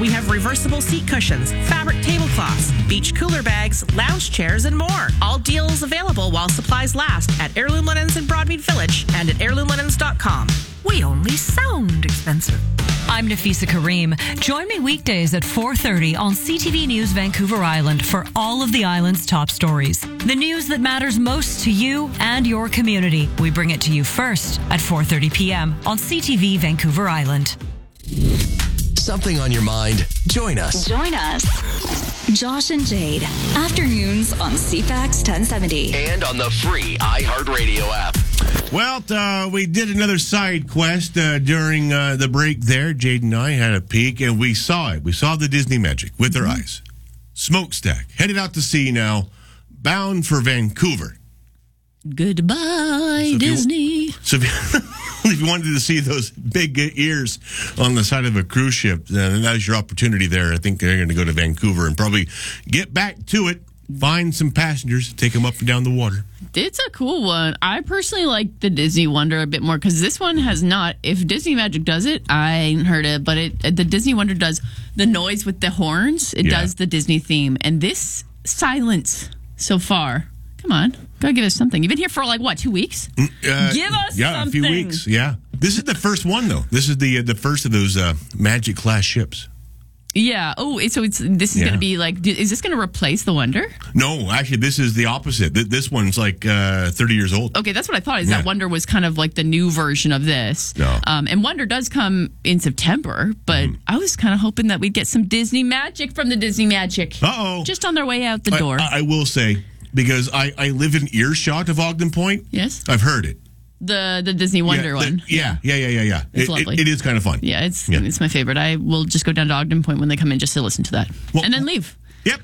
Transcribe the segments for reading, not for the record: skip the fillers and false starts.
We have reversible seat cushions, fabric tablecloths, beach cooler bags, lounge chairs, and more. All deals available while supplies last at Heirloom Linens in Broadmead Village and at heirloomlinens.com. We only sound expensive. I'm Nafisa Kareem. Join me weekdays at 4:30 on CTV News Vancouver Island for all of the island's top stories. The news that matters most to you and your community. We bring it to you first at 4:30 p.m. on CTV Vancouver Island. Something on your mind? Join us. Josh and Jade. Afternoons on CFAX 1070. And on the free iHeartRadio app. Well, we did another side quest during the break there. Jade and I had a peek, and we saw it. We saw the Disney magic with our eyes. Smokestack, headed out to sea now, bound for Vancouver. Goodbye, Disney. If you wanted to see those big ears on the side of a cruise ship, then that is your opportunity there. I think they're going to go to Vancouver and probably get back to it, find some passengers, take them up and down the water. It's a cool one. I personally like the Disney Wonder a bit more because this one has not. If Disney Magic does it, I ain't heard it, but the Disney Wonder does the noise with the horns. It does the Disney theme. And this silence so far, come on, gotta give us something. You've been here for 2 weeks? Give us something. Yeah, a few weeks, yeah. This is the first one, though. This is the first of those Magic class ships. Yeah. Oh, this is going to be is this going to replace the Wonder? No, actually, this is the opposite. This one's 30 years old. Okay, that's what I thought. That Wonder was kind of like the new version of this. No. And Wonder does come in September, but I was kind of hoping that we'd get some Disney Magic from the Disney Magic. Uh-oh. Just on their way out the door. I will say, because I live in earshot of Ogden Point. Yes. I've heard it. The Disney Wonder one. Yeah. It's lovely. It is kind of fun. Yeah, it's my favorite. I will just go down to Ogden Point when they come in just to listen to that. And then leave. Yep.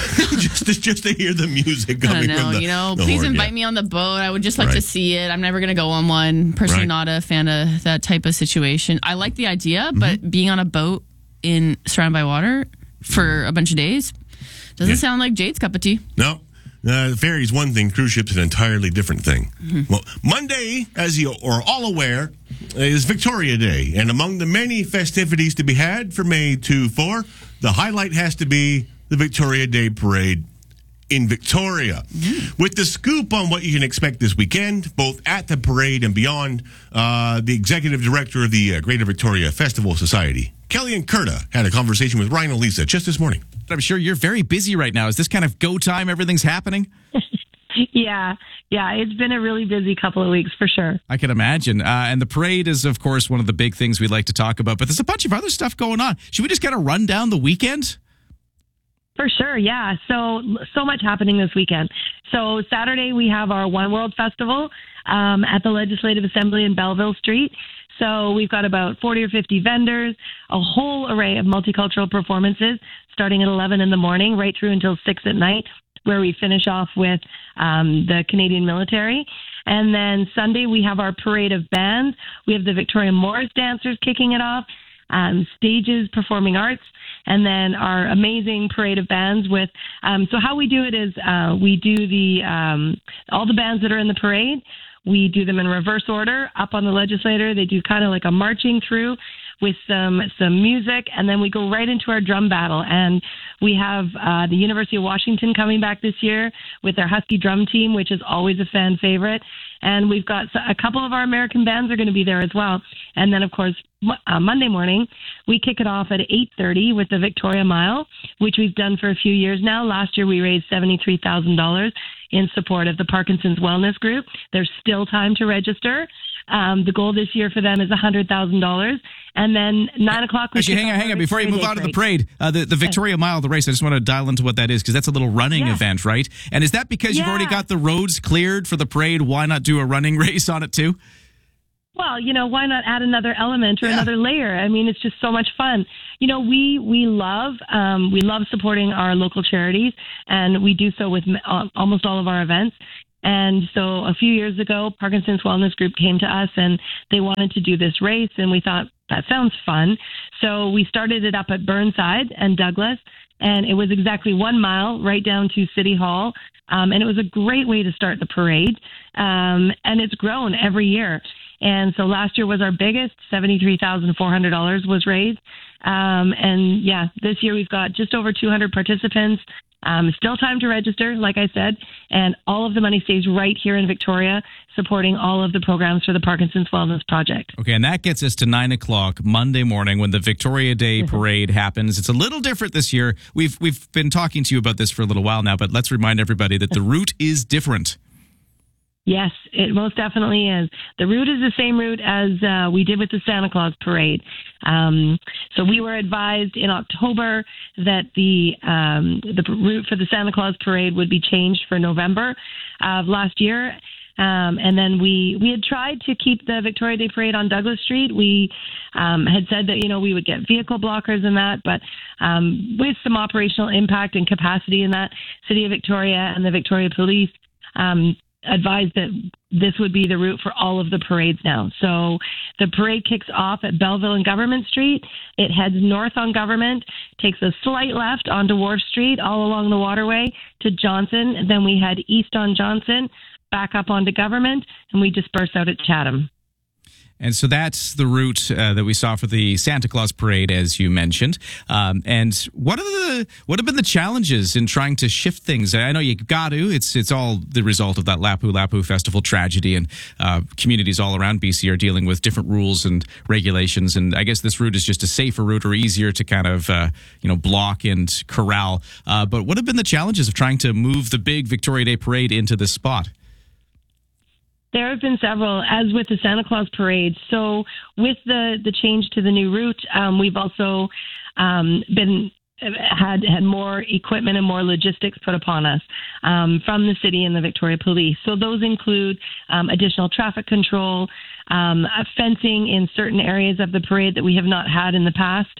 just to hear the music coming I don't know, from the please horn, invite me on the boat. I would just like to see it. I'm never going to go on one. Personally, not a fan of that type of situation. I like the idea, but being on a boat surrounded by water for a bunch of days doesn't sound like Jade's cup of tea. No. The ferry is one thing, cruise ship's an entirely different thing. Well, Monday, as you are all aware, is Victoria Day. And among the many festivities to be had for May 2-4, the highlight has to be the Victoria Day Parade in Victoria. With the scoop on what you can expect this weekend, both at the parade and beyond, the executive director of the Greater Victoria Festival Society, Kellyanne Curta, had a conversation with Ryan Elisa just this morning. I'm sure you're very busy right now. Is this kind of go time? Everything's happening? Yeah. It's been a really busy couple of weeks for sure. I can imagine. And the parade is, of course, one of the big things we'd like to talk about. But there's a bunch of other stuff going on. Should we just kind of run down the weekend? For sure, yeah. So much happening this weekend. So Saturday we have our One World Festival at the Legislative Assembly in Belleville Street. So we've got about 40 or 50 vendors, a whole array of multicultural performances starting at 11 in the morning right through until 6 at night, where we finish off with the Canadian military. And then Sunday we have our parade of bands. We have the Victoria Morris dancers kicking it off, stages, performing arts, and then our amazing parade of bands with, so how we do it is we do all the bands that are in the parade. We do them in reverse order up on the legislator. They do kind of like a marching through with some music, and then we go right into our drum battle. And we have the University of Washington coming back this year with their Husky drum team, which is always a fan favorite. And we've got a couple of our American bands are going to be there as well. And then, of course, Monday morning, we kick it off at 8:30 with the Victoria Mile, which we've done for a few years now. Last year, we raised $73,000 in support of the Parkinson's Wellness Group. There's still time to register. The goal this year for them is $100,000. And then 9 o'clock... Actually, hang on. Before you move on to the parade, the Victoria Mile, the race, I just want to dial into what that is, because that's a little running event, right? And is that because you've already got the roads cleared for the parade? Why not do a running race on it, too? Well, why not add another element or another layer? I mean, it's just so much fun. We love supporting our local charities, and we do so with almost all of our events. And so a few years ago, Parkinson's Wellness Group came to us and they wanted to do this race, and we thought, that sounds fun. So we started it up at Burnside and Douglas, and it was exactly 1 mile right down to City Hall. And it was a great way to start the parade. And it's grown every year. And so last year was our biggest, $73,400 was raised. And yeah, this year we've got just over 200 participants. Still time to register, like I said, and all of the money stays right here in Victoria, supporting all of the programs for the Parkinson's Wellness Project. Okay, and that gets us to 9 o'clock Monday morning when the Victoria Day Parade happens. It's a little different this year. We've been talking to you about this for a little while now, but let's remind everybody that the route is different. Yes, it most definitely is. The route is the same route as we did with the Santa Claus Parade. So we were advised in October that the route for the Santa Claus Parade would be changed for November of last year. And then we had tried to keep the Victoria Day Parade on Douglas Street. We had said that, we would get vehicle blockers and that, but with some operational impact and capacity in that, City of Victoria and the Victoria Police advised that this would be the route for all of the parades now. So the parade kicks off at Belleville and Government Street. It heads north on Government, takes a slight left onto Wharf Street, all along the waterway to Johnson. And then we head east on Johnson, back up onto Government, and we disperse out at Chatham. And so that's the route that we saw for the Santa Claus Parade, as you mentioned. And what have been the challenges in trying to shift things? I know you got to. It's all the result of that Lapu Lapu Festival tragedy, and communities all around BC are dealing with different rules and regulations. And I guess this route is just a safer route or easier to kind of block and corral. But what have been the challenges of trying to move the big Victoria Day Parade into this spot? There have been several, as with the Santa Claus Parade. So with the change to the new route, we've also had more equipment and more logistics put upon us from the city and the Victoria Police. So those include additional traffic control, fencing in certain areas of the parade that we have not had in the past.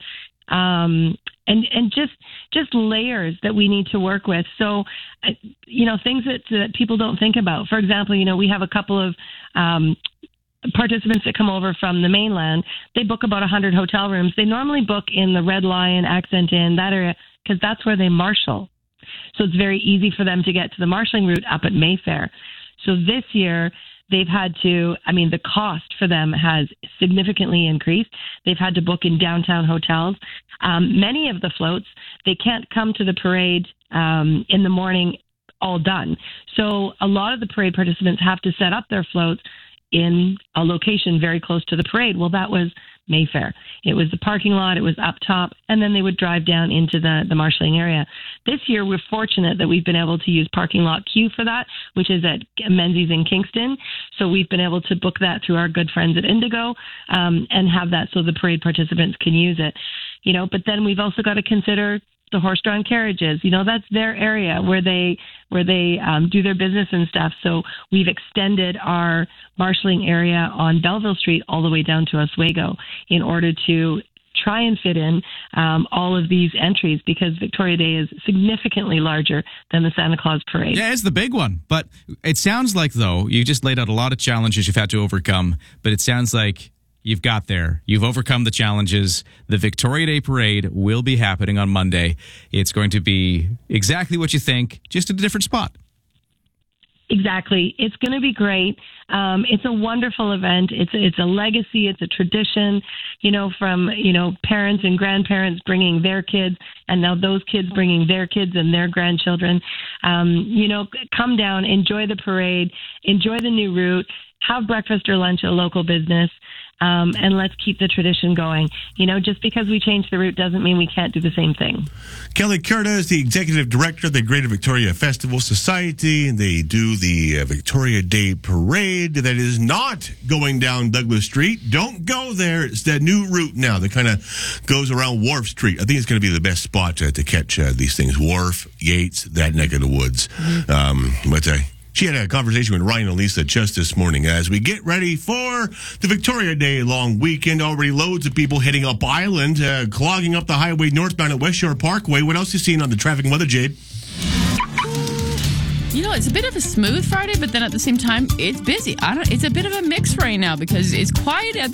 And just layers that we need to work with. So, things that people don't think about. For example, we have a couple of participants that come over from the mainland. They book about 100 hotel rooms. They normally book in the Red Lion, Accent Inn, that area, because that's where they marshal. So it's very easy for them to get to the marshalling route up at Mayfair. So this year, they've had to, the cost for them has significantly increased. They've had to book in downtown hotels. Many of the floats, they can't come to the parade in the morning all done. So a lot of the parade participants have to set up their floats in a location very close to the parade. Well, that was Mayfair. It was the parking lot, it was up top, and then they would drive down into the marshalling area. This year, we're fortunate that we've been able to use parking lot Q for that, which is at Menzies in Kingston. So we've been able to book that through our good friends at Indigo and have that so the parade participants can use it. But then we've also got to consider the horse-drawn carriages. That's their area where they do their business and stuff. So we've extended our marshalling area on Belleville Street all the way down to Oswego in order to try and fit in all of these entries, because Victoria Day is significantly larger than the Santa Claus Parade. Yeah, it's the big one. But it sounds like, though, you just laid out a lot of challenges you've had to overcome, but it sounds like you've got there. You've overcome the challenges. The Victoria Day Parade will be happening on Monday. It's going to be exactly what you think, just at a different spot. Exactly. It's going to be great. It's a wonderful event. It's a legacy. It's a tradition, from, parents and grandparents bringing their kids, and now those kids bringing their kids and their grandchildren. Come down, enjoy the parade, enjoy the new route, have breakfast or lunch at a local business. And let's keep the tradition going. Just because we change the route doesn't mean we can't do the same thing. Kelly Curta is the executive director of the Greater Victoria Festival Society. They do the Victoria Day Parade that is not going down Douglas Street. Don't go there. It's that new route now that kind of goes around Wharf Street. I think it's going to be the best spot to catch these things. Wharf, Yates, that neck of the woods. She had a conversation with Ryan and Lisa just this morning as we get ready for the Victoria Day long weekend. Already loads of people heading up Island, clogging up the highway northbound at West Shore Parkway. What else are you seeing on the traffic and weather, Jade? It's a bit of a smooth Friday, but then at the same time, it's busy. It's a bit of a mix right now because it's quiet at